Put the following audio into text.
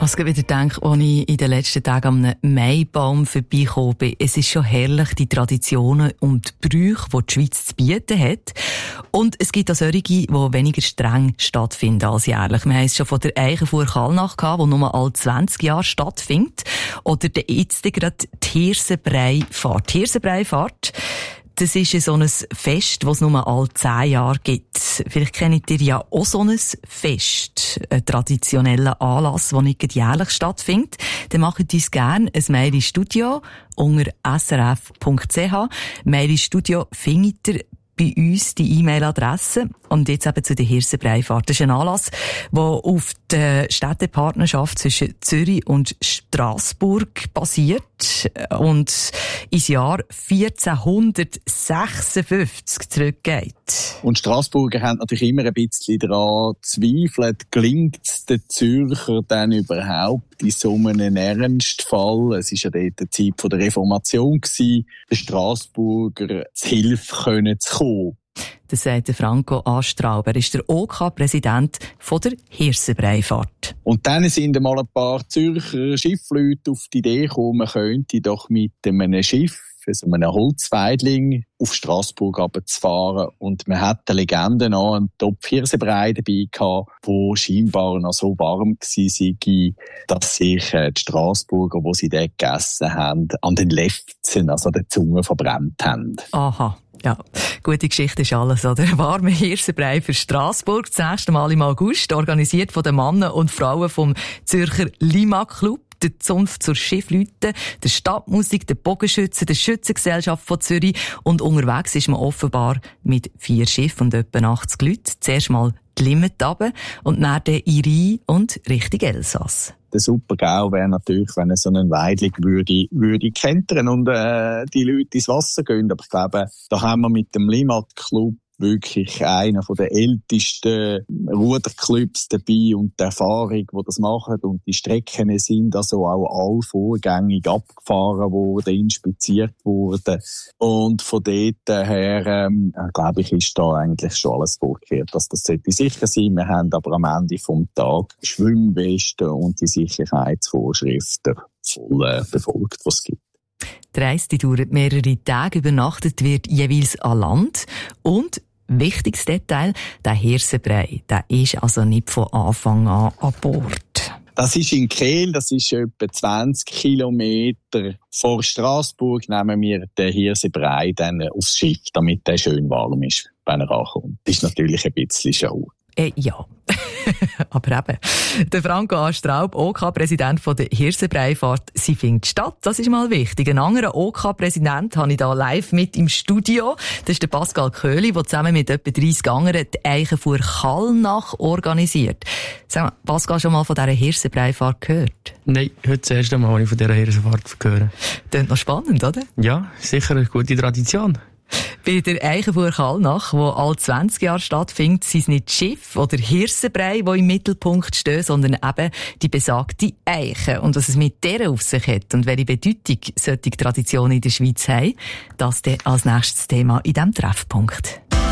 Ich habe wieder gedacht, als ich in den letzten Tagen am Maibaum vorbeigekommen bin, es ist schon herrlich, die Traditionen und Brüche, die die Schweiz zu bieten hat. Und es gibt auch solche, die weniger streng stattfinden als jährlich. Wir haben es schon von der Eichenfuhr Kallnach gehabt, die nur alle 20 Jahre stattfindet. Oder jetzt gerade die Hirsenbreifahrt. Die Hirsenbreifahrt, das ist so ein Fest, das es nur alle 10 Jahre gibt. Vielleicht kennt ihr ja auch so ein Fest, einen traditionellen Anlass, der nicht jährlich stattfindet. Dann macht uns gerne ein Mail ins Studio unter srf.ch. Mail ins Studio findet ihr bei uns die E-Mail-Adresse. Und jetzt eben zu der Hirsenbreifahrt. Das ist ein Anlass, der auf der Städtepartnerschaft zwischen Zürich und Strassburg basiert und ins Jahr 1456 zurückgeht. Und Strassburger haben natürlich immer ein bisschen daran gezweifelt, gelingt es den Zürcher dann überhaupt in so einem Ernstfall? Es war ja dort die Zeit der Reformation, den Strassburger zu Hilfe können zu kommen. Das sagt Franco Astraub. Er ist der OK-Präsident der Hirsenbreifahrt. Und dann sind einmal ein paar Zürcher Schiffleute auf die Idee gekommen, man könnte doch mit einem Schiff, also einem Holzweidling, auf Strassburg runterzufahren. Und man hat eine Legende noch, einen Topf Hirsenbrei dabei gehabt, wo scheinbar noch so warm war, dass sich die Strassburger, wo sie dort gegessen haben, an den Lefzen, also der Zunge, verbrannt haben. Aha. Ja, gute Geschichte ist alles, oder? Warme Hirsenbrei für Strassburg, das nächste Mal im August, organisiert von den Männern und Frauen vom Zürcher Limak-Club, der Zunft zur Schiffleute, der Stadtmusik, der Bogenschützen, der Schützengesellschaft von Zürich. Und unterwegs ist man offenbar mit 4 Schiffen und etwa 80 Leuten. Zuerst mal die Limmat runter und dann in Rhein und Richtung Elsass. Der Super-GAU wäre natürlich, wenn er so einen Weidling würde kentern und die Leute ins Wasser gehen. Aber ich glaube, da haben wir mit dem Limak-Club wirklich einer von den ältesten Ruderclubs dabei und die Erfahrung, die das machen. Und die Strecken sind also auch alle vorgängig abgefahren worden, inspiziert worden. Und von dort her, glaube ich, ist da eigentlich schon alles vorgekehrt, dass das sollte sicher sein. Wir haben aber am Ende vom Tag Schwimmwesten und die Sicherheitsvorschriften voll befolgt, was es gibt. Die Reise dauert mehrere Tage, übernachtet wird jeweils an Land und wichtiges Detail, der Hirsenbrei, der ist also nicht von Anfang an Bord. Das ist in Kehl, das ist etwa 20 Kilometer vor Strassburg, nehmen wir den Hirsenbrei dann aufs Schiff, damit der schön warm ist, wenn er ankommt. Das ist natürlich ein bisschen Show. Ja. Aber eben, der Franco Astraub, OK-Präsident der Hirsenbreifahrt, sie findet statt. Das ist mal wichtig. Einen anderen OK-Präsident habe ich da live mit im Studio. Das ist der Pascal Köhli, der zusammen mit etwa 30 anderen die Eichenfuhr Kallnach organisiert. Sag mal, Pascal, schon mal von dieser Hirsenbreifahrt gehört? Nein, heute das erste Mal habe ich von dieser Hirsenfahrt gehört. Klingt noch spannend, oder? Ja, sicher eine gute Tradition. Bei der Eichenfuhr Kallnach, die alle 20 Jahre stattfindet, sind es nicht Schiff oder Hirsenbrei, die im Mittelpunkt stehen, sondern eben die besagte Eiche. Und was es mit der auf sich hat und welche Bedeutung solche Traditionen in der Schweiz haben, das dann als nächstes Thema in diesem Treffpunkt.